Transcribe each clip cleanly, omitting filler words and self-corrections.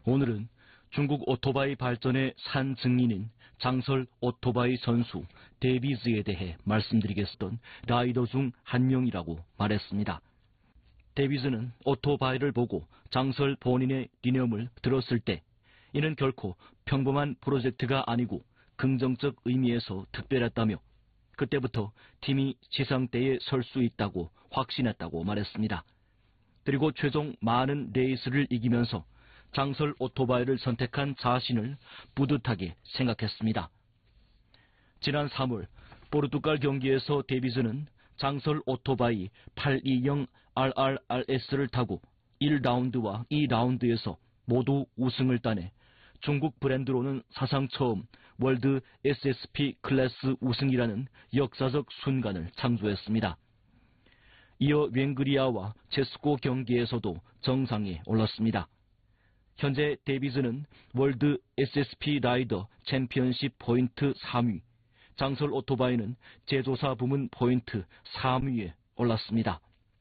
오늘은 중국 오토바이 발전의 산 증인인 장설 오토바이 선수 데비즈에 대해 말씀드리겠었던 라이더 중 한 명이라고 말했습니다. 데비즈는 오토바이를 보고 장설 본인의 리념을 들었을 때 이는 결코 평범한 프로젝트가 아니고 긍정적 의미에서 특별했다며 그때부터 팀이 지상대에 설 수 있다고 확신했다고 말했습니다. 그리고 최종 많은 레이스를 이기면서 장설 오토바이를 선택한 자신을 뿌듯하게 생각했습니다. 지난 3월 포르투갈 경기에서 데비즈는 장설 오토바이 820RRRS를 타고 1라운드와 2라운드에서 모두 우승을 따내 중국 브랜드로는 사상 처음 월드 SSP 클래스 우승이라는 역사적 순간을 창조했습니다. 이어 웽그리아와 제스코 경기에서도 정상에 올랐습니다. 현재 데비즈는 월드 SSP 라이더 챔피언십 포인트 3위, 장설 오토바이는 제조사 부문 포인트 3위에 올랐습니다.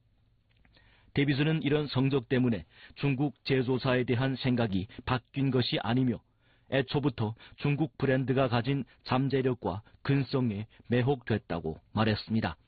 데비즈는 이런 성적 때문에 중국 제조사에 대한 생각이 바뀐 것이 아니며 애초부터 중국 브랜드가 가진 잠재력과 근성에 매혹됐다고 말했습니다.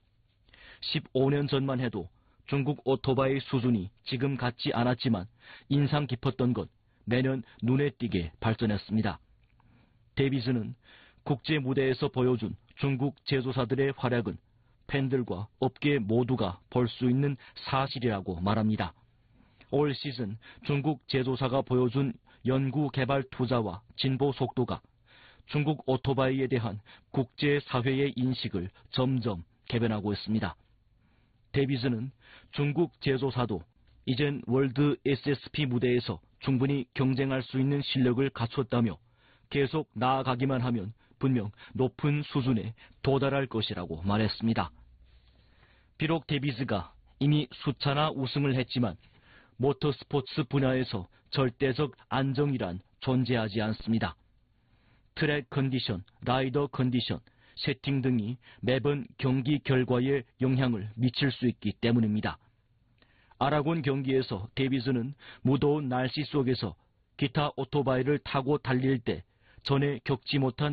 15년 전만 해도 중국 오토바이 수준이 지금 같지 않았지만 인상 깊었던 것 매년 눈에 띄게 발전했습니다. 데비즈는 국제 무대에서 보여준 중국 제조사들의 활약은 팬들과 업계 모두가 볼 수 있는 사실이라고 말합니다. 올 시즌 중국 제조사가 보여준 연구 개발 투자와 진보 속도가 중국 오토바이에 대한 국제사회의 인식을 점점 개변하고 있습니다. 데비즈는 중국 제조사도 이젠 월드 SSP 무대에서 충분히 경쟁할 수 있는 실력을 갖췄다며 계속 나아가기만 하면 분명 높은 수준에 도달할 것이라고 말했습니다. 비록 데비즈가 이미 수차나 우승을 했지만 모터스포츠 분야에서 절대적 안정이란 존재하지 않습니다. 트랙 컨디션, 라이더 컨디션, 세팅 등이 매번 경기 결과에 영향을 미칠 수 있기 때문입니다. 아라곤 경기에서 데비즈는 무더운 날씨 속에서 기타 오토바이를 타고 달릴 때 전에 겪지 못한